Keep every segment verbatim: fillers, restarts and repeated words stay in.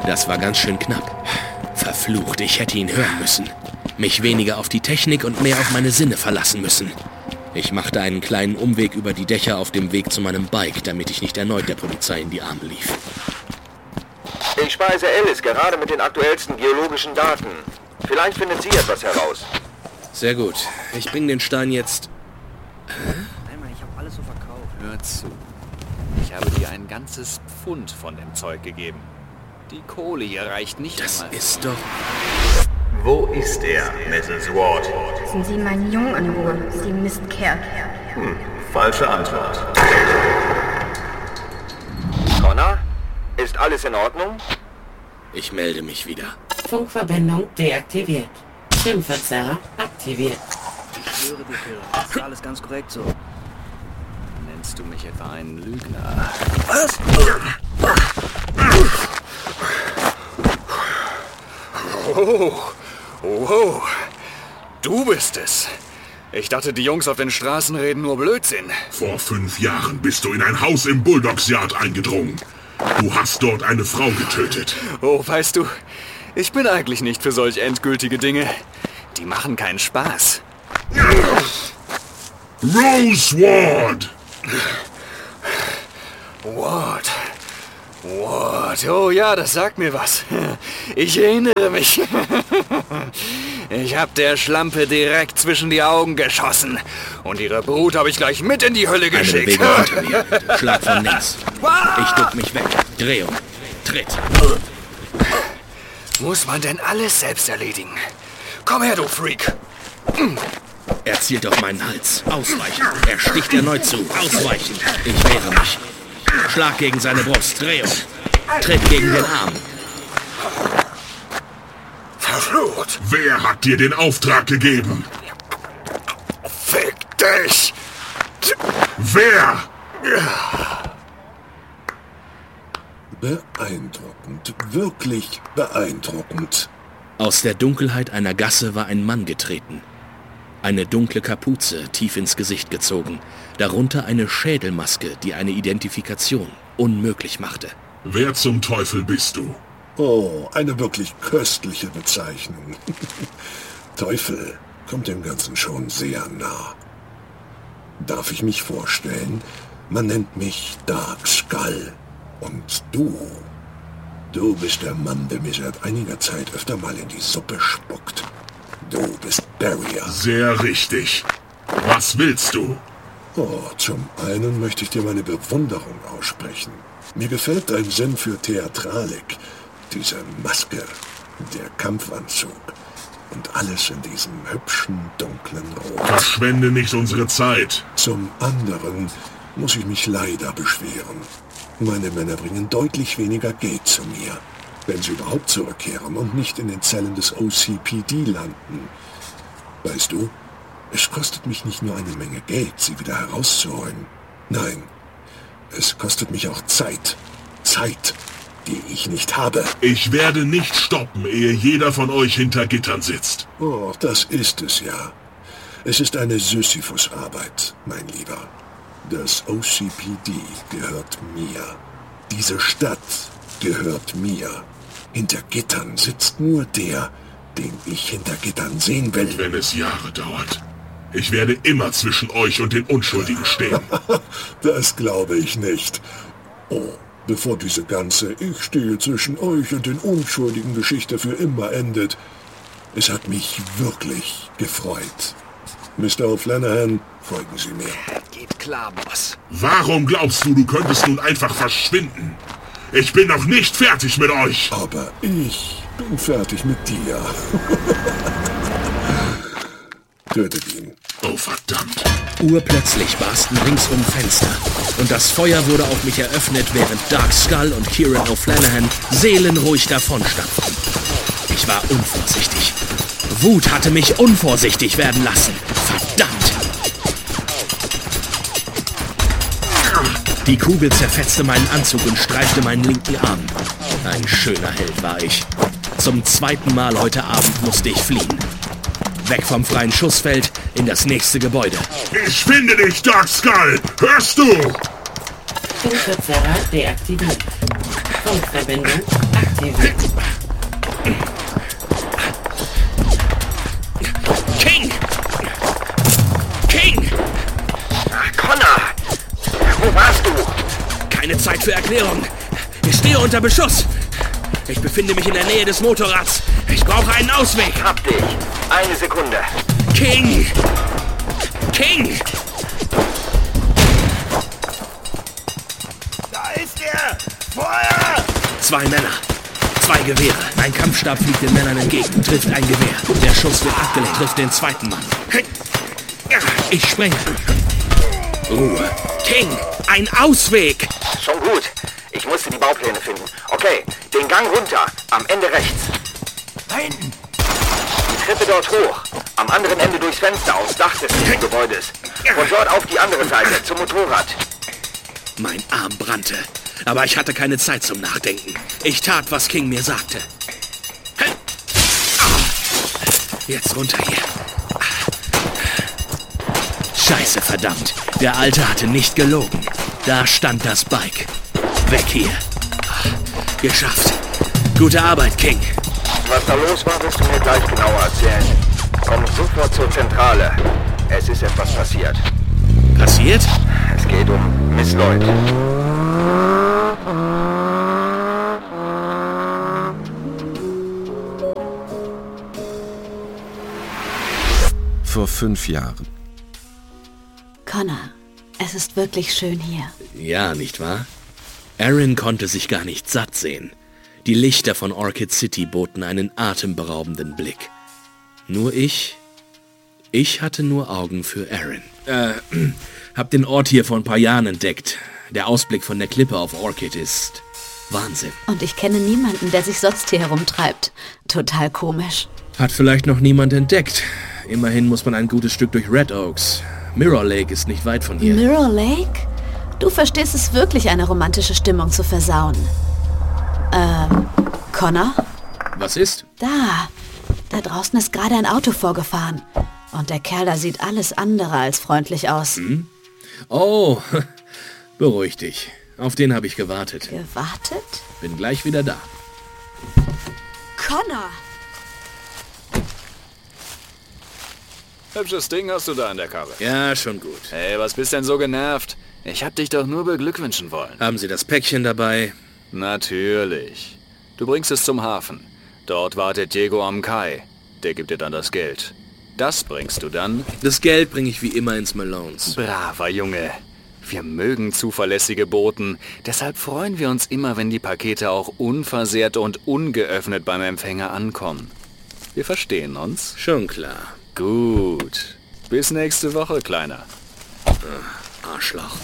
Das war ganz schön knapp. Verflucht, ich hätte ihn hören müssen. Mich weniger auf die Technik und mehr auf meine Sinne verlassen müssen. Ich machte einen kleinen Umweg über die Dächer auf dem Weg zu meinem Bike, damit ich nicht erneut der Polizei in die Arme lief. Ich speise Alice gerade mit den aktuellsten geologischen Daten. Vielleicht findet sie etwas heraus. Sehr gut. Ich bring den Stein jetzt... Einmal, ich habe alles so verkauft. Hör zu. Ich habe dir ein ganzes Pfund von dem Zeug gegeben. Die Kohle hier reicht nicht Das einmal. ist doch... Wo ist er, Misses Ward? Lassen Sie meinen Jungen in Ruhe, Sie Mistkerl. Hm, falsche Antwort. Connor? Ist alles in Ordnung? Ich melde mich wieder. Funkverbindung deaktiviert. Stimmverzerrer aktiviert. Ich höre dir, Kira. Ist alles ganz korrekt so. Nennst du mich etwa einen Lügner? Was? Oh, oh, du bist es. Ich dachte, die Jungs auf den Straßen reden nur Blödsinn. Vor fünf Jahren bist du in ein Haus im Bulldogs Yard eingedrungen. Du hast dort eine Frau getötet. Oh, weißt du, ich bin eigentlich nicht für solch endgültige Dinge. Die machen keinen Spaß. Rose Ward! Ward. Ward. Oh ja, das sagt mir was. Ich erinnere mich. Ich hab der Schlampe direkt zwischen die Augen geschossen. Und ihre Brut habe ich gleich mit in die Hölle Eine geschickt. Bewegung hinter mir. Schlag von links. Ich duck mich weg. Drehung. Tritt. Muss man denn alles selbst erledigen? Komm her, du Freak. Er zielt auf meinen Hals. Ausweichen. Er sticht erneut zu. Ausweichen. Ich wehre mich. Schlag gegen seine Brust. Drehung. Tritt gegen den Arm. Verflucht. Wer hat dir den Auftrag gegeben? Fick dich. Wer? Beeindruckend, wirklich beeindruckend. Aus der Dunkelheit einer Gasse war ein Mann getreten. Eine dunkle Kapuze, tief ins Gesicht gezogen. Darunter eine Schädelmaske, die eine Identifikation unmöglich machte. Wer zum Teufel bist du? Oh, eine wirklich köstliche Bezeichnung. Teufel kommt dem Ganzen schon sehr nah. Darf ich mich vorstellen? Man nennt mich Dark Skull. Und du, du bist der Mann, der mir seit einiger Zeit öfter mal in die Suppe spuckt. Du bist Barrier. Sehr richtig. Was willst du? Oh, zum einen möchte ich dir meine Bewunderung aussprechen. Mir gefällt dein Sinn für Theatralik. Diese Maske, der Kampfanzug und alles in diesem hübschen, dunklen Rot. Verschwende nicht unsere Zeit. Zum anderen muss ich mich leider beschweren. Meine Männer bringen deutlich weniger Geld zu mir, wenn sie überhaupt zurückkehren und nicht in den Zellen des O C P D landen. Weißt du, es kostet mich nicht nur eine Menge Geld, sie wieder herauszuholen. Nein, es kostet mich auch Zeit. Zeit, die ich nicht habe. Ich werde nicht stoppen, ehe jeder von euch hinter Gittern sitzt. Oh, das ist es ja. Es ist eine Sisyphus-Arbeit, mein Lieber. Das O C P D gehört mir. Diese Stadt gehört mir. Hinter Gittern sitzt nur der, den ich hinter Gittern sehen will. Wenn es Jahre dauert. Ich werde immer zwischen euch und den Unschuldigen stehen. Das glaube ich nicht. Oh, bevor diese ganze Ich stehe zwischen euch und den Unschuldigen Geschichte für immer endet. Es hat mich wirklich gefreut. Mister O'Flanahan, folgen Sie mir. Geht klar, Boss. Warum glaubst du, du könntest nun einfach verschwinden? Ich bin noch nicht fertig mit euch. Aber ich bin fertig mit dir. Tötet ihn. Oh, verdammt. Urplötzlich barsten ringsum Fenster und das Feuer wurde auf mich eröffnet, während Dark Skull und Kieran O'Flanahan seelenruhig davonstapften. Ich war unvorsichtig. Wut hatte mich unvorsichtig werden lassen. Verdammt! Die Kugel zerfetzte meinen Anzug und streifte meinen linken Arm. Ein schöner Held war ich. Zum zweiten Mal heute Abend musste ich fliehen. Weg vom freien Schussfeld in das nächste Gebäude. Ich finde dich, Dark Skull! Hörst du? Stimmverzerrer deaktiviert. Funkverbindung aktiviert. King! King! Connor! Wo warst du? Keine Zeit für Erklärung. Ich stehe unter Beschuss. Ich befinde mich in der Nähe des Motorrads. Ich brauche einen Ausweg. Hab dich. Eine Sekunde. King! King! Da ist er! Feuer! Zwei Männer. Zwei Gewehre. Ein Kampfstab fliegt den Männern entgegen, trifft ein Gewehr. Der Schuss wird abgelenkt, trifft den zweiten Mann. Ich springe. Ruhe. King! Ein Ausweg! Schon gut. Ich musste die Baupläne finden. Okay, den Gang runter. Am Ende rechts. Da hinten! Die Treppe dort hoch. Am anderen Ende durchs Fenster aufs Dach des Gebäudes. Von dort auf die andere Seite, zum Motorrad. Mein Arm brannte, aber ich hatte keine Zeit zum Nachdenken. Ich tat, was King mir sagte. Jetzt runter hier. Scheiße, verdammt. Der Alte hatte nicht gelogen. Da stand das Bike. Weg hier. Geschafft. Gute Arbeit, King. Was da los war, wirst du mir gleich genauer erzählen. Komm sofort zur Zentrale. Es ist etwas passiert. Passiert? Es geht um Miss Lloyd. Vor fünf Jahren. Connor, es ist wirklich schön hier. Ja, nicht wahr? Erin konnte sich gar nicht satt sehen. Die Lichter von Orchid City boten einen atemberaubenden Blick. Nur ich... Ich hatte nur Augen für Erin. Äh, hab den Ort hier vor ein paar Jahren entdeckt. Der Ausblick von der Klippe auf Orchid ist Wahnsinn. Und ich kenne niemanden, der sich sonst hier herumtreibt. Total komisch. Hat vielleicht noch niemand entdeckt. Immerhin muss man ein gutes Stück durch Red Oaks. Mirror Lake ist nicht weit von hier. Mirror Lake? Du verstehst es wirklich, eine romantische Stimmung zu versauen. Ähm, Connor? Was ist? Da. Da draußen ist gerade ein Auto vorgefahren. Und der Kerl da sieht alles andere als freundlich aus. Hm? Oh, beruhig dich. Auf den habe ich gewartet. Gewartet? Bin gleich wieder da. Connor! Hübsches Ding hast du da in der Karre. Ja, schon gut. Hey, was bist denn so genervt? Ich hab dich doch nur beglückwünschen wollen. Haben Sie das Päckchen dabei? Natürlich. Du bringst es zum Hafen. Dort wartet Diego am Kai. Der gibt dir dann das Geld. Das bringst du dann... Das Geld bringe ich wie immer ins Malones. Braver Junge. Wir mögen zuverlässige Boten. Deshalb freuen wir uns immer, wenn die Pakete auch unversehrt und ungeöffnet beim Empfänger ankommen. Wir verstehen uns? Schon klar. Gut. Bis nächste Woche, Kleiner. Ach, Arschloch.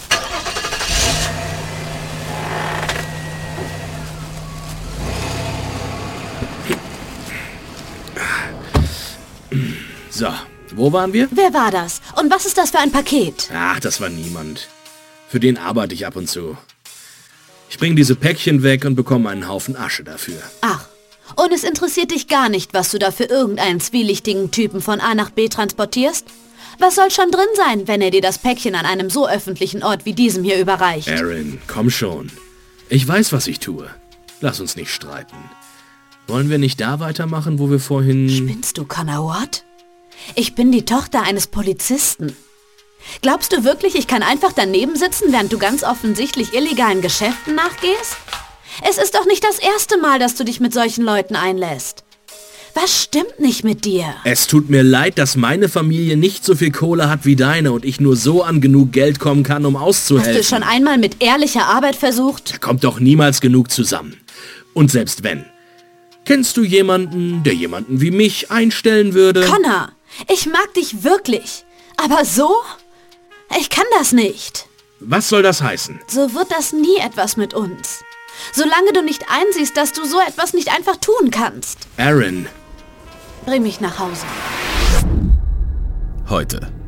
So, wo waren wir? Wer war das? Und was ist das für ein Paket? Ach, das war niemand. Für den arbeite ich ab und zu. Ich bringe diese Päckchen weg und bekomme einen Haufen Asche dafür. Ach, und es interessiert dich gar nicht, was du da für irgendeinen zwielichtigen Typen von A nach B transportierst? Was soll schon drin sein, wenn er dir das Päckchen an einem so öffentlichen Ort wie diesem hier überreicht? Erin, komm schon. Ich weiß, was ich tue. Lass uns nicht streiten. Wollen wir nicht da weitermachen, wo wir vorhin... Spinnst du, Connor Ward? Ich bin die Tochter eines Polizisten. Glaubst du wirklich, ich kann einfach daneben sitzen, während du ganz offensichtlich illegalen Geschäften nachgehst? Es ist doch nicht das erste Mal, dass du dich mit solchen Leuten einlässt. Was stimmt nicht mit dir? Es tut mir leid, dass meine Familie nicht so viel Kohle hat wie deine und ich nur so an genug Geld kommen kann, um auszuhelfen. Hast du schon einmal mit ehrlicher Arbeit versucht? Da kommt doch niemals genug zusammen. Und selbst wenn. Kennst du jemanden, der jemanden wie mich einstellen würde? Connor, ich mag dich wirklich. Aber so? Ich kann das nicht. Was soll das heißen? So wird das nie etwas mit uns. Solange du nicht einsiehst, dass du so etwas nicht einfach tun kannst. Erin. Bring mich nach Hause. Heute.